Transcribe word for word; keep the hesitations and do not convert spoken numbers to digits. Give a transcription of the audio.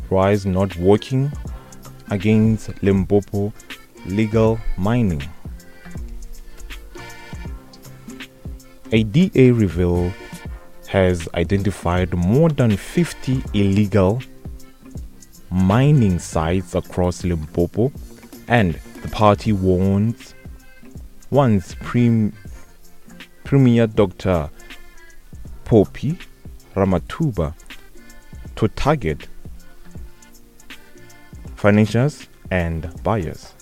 uprise not working against Limpopo legal mining. A D A reveal has identified more than fifty illegal mining sites across Limpopo, and the party warns once Prem- Premier Doctor Phophi Ramathuba to target financiers and buyers.